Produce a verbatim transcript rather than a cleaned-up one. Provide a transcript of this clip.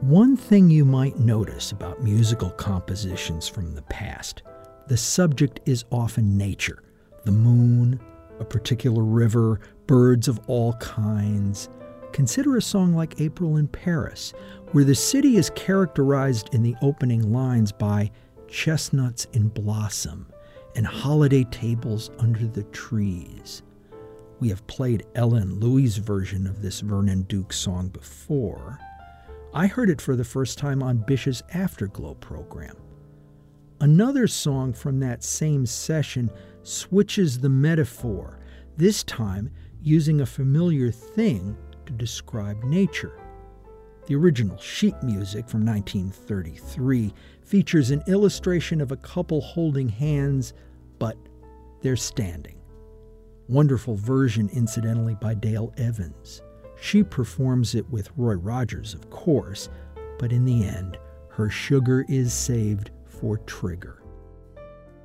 One thing you might notice about musical compositions from the past, the subject is often nature, the moon, a particular river, birds of all kinds. Consider a song like April in Paris, where the city is characterized in the opening lines by chestnuts in blossom and holiday tables under the trees. We have played Ella and Louie's version of this Vernon Duke song before. I heard it for the first time on Bish's Afterglow program. Another song from that same session switches the metaphor, this time using a familiar thing to describe nature. The original sheet music from nineteen thirty-three features an illustration of a couple holding hands, but they're standing. Wonderful version, incidentally, by Dale Evans. She performs it with Roy Rogers, of course, but in the end, her sugar is saved for Trigger.